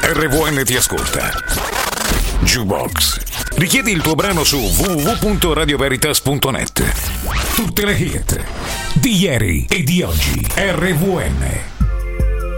RVN ti ascolta. Jukebox. Richiedi il tuo brano su www.radioveritas.net. Tutte le hit di ieri e di oggi. RVN.